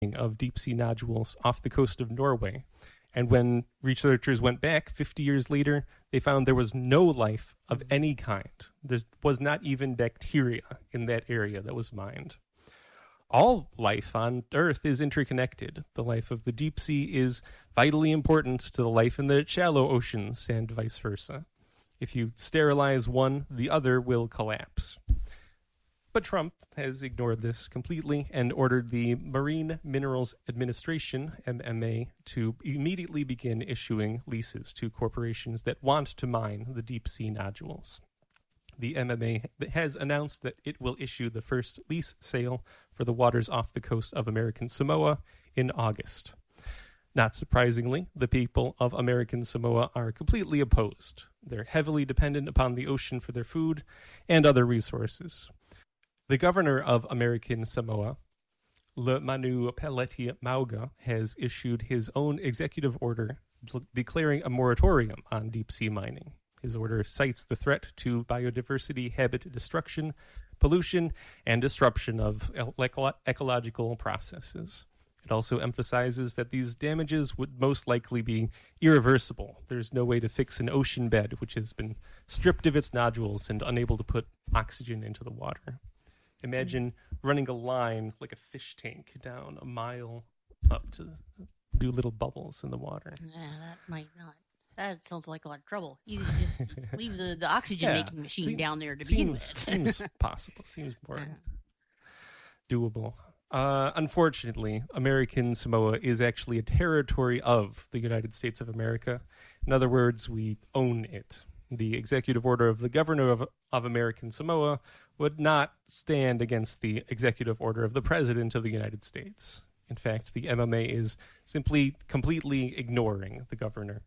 of deep-sea nodules off the coast of Norway. And when researchers went back 50 years later, they found there was no life of any kind. There was not even bacteria in that area that was mined. All life on Earth is interconnected. The life of the deep sea is vitally important to the life in the shallow oceans and vice versa. If you sterilize one, the other will collapse. But Trump has ignored this completely and ordered the Marine Minerals Administration, MMA, to immediately begin issuing leases to corporations that want to mine the deep-sea nodules. The MMA has announced that it will issue the first lease sale for the waters off the coast of American Samoa in August. Not surprisingly, the people of American Samoa are completely opposed. They're heavily dependent upon the ocean for their food and other resources. The governor of American Samoa, Manu Peleti Mauga, has issued his own executive order declaring a moratorium on deep-sea mining. His order cites the threat to biodiversity, habitat destruction, pollution, and disruption of ecological processes. It also emphasizes that these damages would most likely be irreversible. There's no way to fix an ocean bed which has been stripped of its nodules and unable to put oxygen into the water. Imagine running a line like a fish tank down a mile up to do little bubbles in the water. Yeah, that might not. That sounds like a lot of trouble. You could just leave the oxygen-making machine down there to begin with. Seems possible. Seems more doable. Unfortunately, American Samoa is actually a territory of the United States of America. In other words, we own it. The executive order of the governor of American Samoa would not stand against the executive order of the president of the United States. In fact, the MMA is simply completely ignoring the governor.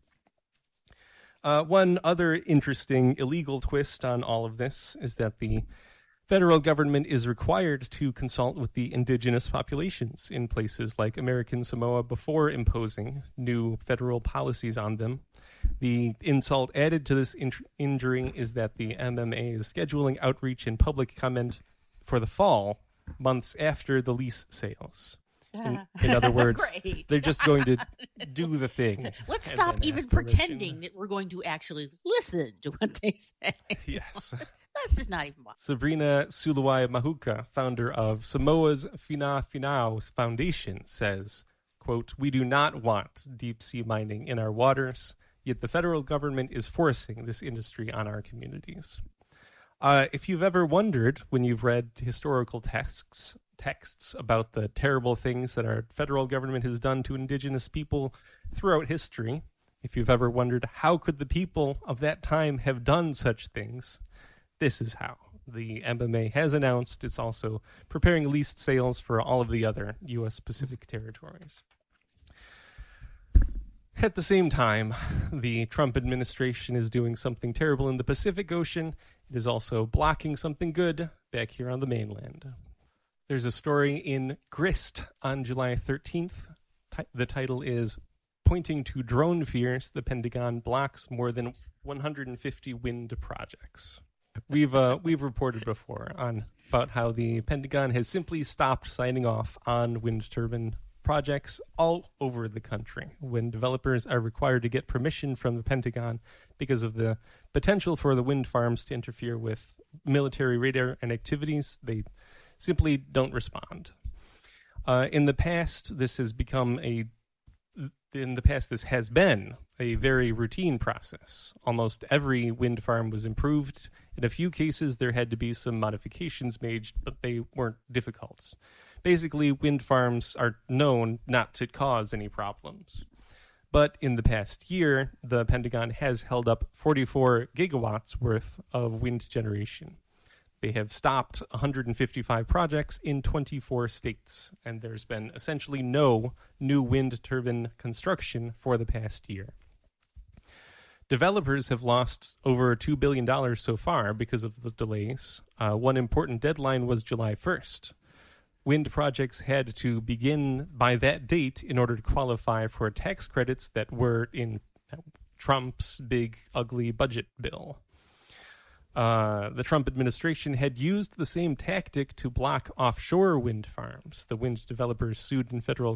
One other interesting illegal twist on all of this is that the federal government is required to consult with the indigenous populations in places like American Samoa before imposing new federal policies on them. The insult added to this injury is that the MMA is scheduling outreach and public comment for the fall, months after the lease sales. In other words, they're just going to do the thing. Let's stop even pretending that we're going to actually listen to what they say. Yes. That's just not even possible. Sabrina Suluwai Mahuka, founder of Samoa's Fina Finau Foundation, says, quote, "We do not want deep-sea mining in our waters, yet the federal government is forcing this industry on our communities." If you've ever wondered when you've read historical texts about the terrible things that our federal government has done to indigenous people throughout history, if you've ever wondered how could the people of that time have done such things, this is how. The MMA has announced it's also preparing leased sales for all of the other U.S. Pacific territories. At the same time, the Trump administration is doing something terrible in the Pacific Ocean. It is also blocking something good back here on the mainland. There's a story in Grist on July 13th. The title is "Pointing to Drone Fears, the Pentagon Blocks More Than 150 Wind Projects." We've reported before about how the Pentagon has simply stopped signing off on wind turbine projects all over the country when developers are required to get permission from the Pentagon because of the potential for the wind farms to interfere with military radar and activities. They simply don't respond. In the past, this has been a very routine process. Almost every wind farm was improved. In a few cases, there had to be some modifications made, but they weren't difficult. Basically, wind farms are known not to cause any problems. But in the past year, the Pentagon has held up 44 gigawatts worth of wind generation. They have stopped 155 projects in 24 states, and there's been essentially no new wind turbine construction for the past year. Developers have lost over $2 billion so far because of the delays. One important deadline was July 1st. Wind projects had to begin by that date in order to qualify for tax credits that were in Trump's big, ugly budget bill. The Trump administration had used the same tactic to block offshore wind farms. The wind developers sued in federal